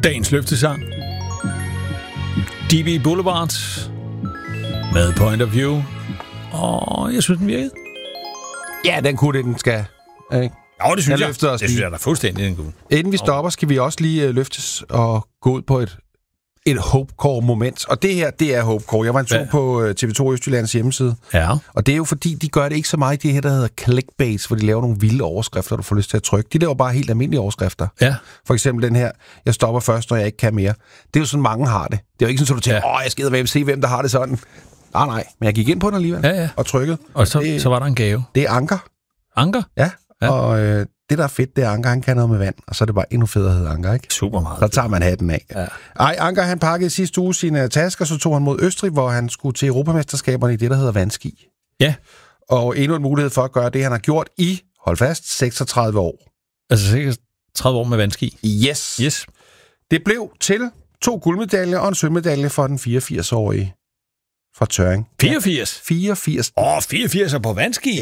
Dagens løftesang. DB Boulevard med Point of View. Og jeg synes, den virkede. Ja, den kunne det, den skal. Ikke? Jo, det synes jeg. Det synes jeg da fuldstændig, den kunne. Inden vi stopper, skal vi også lige løftes og gå ud på et Hopecore-moment. Og det her, det er Hopecore. Jeg var en tur på TV2 Østjyllands hjemmeside. Ja. Og det er jo fordi, de gør det ikke så meget i det her, der hedder clickbait, hvor de laver nogle vilde overskrifter, du får lyst til at trykke. De laver bare helt almindelige overskrifter. Ja. For eksempel den her, jeg stopper først, når jeg ikke kan mere. Det er jo sådan, mange har det. Det er jo ikke sådan, at du tænker, jeg skal se, hvem der har det sådan. Nej, men jeg gik ind på den alligevel og trykkede. Og så var der en gave. Det er Anker. Anker? Ja. Og det, der er fedt, det er Anker, han kan noget med vand. Og så er det bare endnu federe at hedde Anker, ikke? Super meget. Så tager man hatten af. Ja. Anker, han pakkede sidste uge sine tasker, så tog han mod Østrig, hvor han skulle til Europamesterskaberne i det, der hedder vandski. Ja. Og endnu en mulighed for at gøre det, han har gjort i, hold fast, 36 år. Altså 36 år med vandski? Yes. Det blev til 2 guldmedaljer og en sølvmedalje for den 84-årige fra Tøring. 84? 84. 84 er på vandski?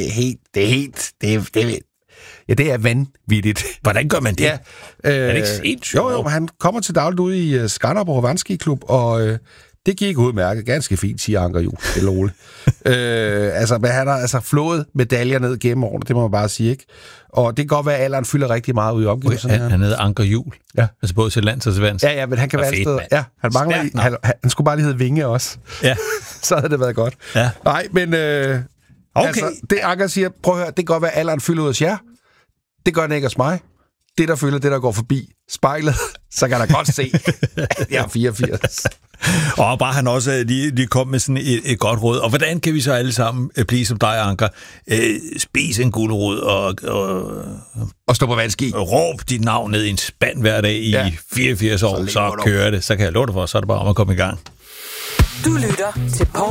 Det er vanvittigt. Hvordan gør man det? Ja. Er det ikke sindssygt? Jo, han kommer til dagligt ud i Skanderborg Vandskiklub, og det gik udmærket. Ganske fint, siger Anker jo. Det er roligt. Men han har flået medaljer ned gennem årene, det må man bare sige, ikke? Og det kan godt være, at alderen fylder rigtig meget ud i omgivelserne. Han hedder Anker Juhl. Ja. Altså både til lands og til vands. Ja, men han kan være et sted. Ja, han mangler han skulle bare lige hedde Vinge også. Ja. Så havde det været godt. Ja. Nej, men okay. Det Anker siger, prøv at høre, det kan godt være, at alderen fylder ud af jer. Det gør den ikke hos mig. Det, der følger, det, der går forbi spejlet, så kan der godt se, at jeg er 84. Og bare han også lige kom med sådan et godt råd. Og hvordan kan vi så alle sammen blive som dig, Anker? Spis en gulerod og stå på vandski. Råb dit navn ned i en spand hver dag i 84 år, så kører det. Så kan jeg love dig for, så er det bare om at komme i gang. Du lytter til